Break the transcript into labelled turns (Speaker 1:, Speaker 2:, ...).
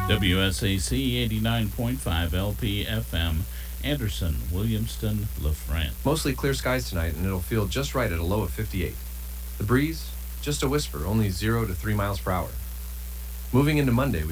Speaker 1: WSAC 89.5 LP-FM, Anderson, Williamston, LaFrance.
Speaker 2: Mostly clear skies tonight, and it'll feel just right at a low of 58. The breeze, just a whisper, only 0 to 3 miles per hour. Moving into Monday,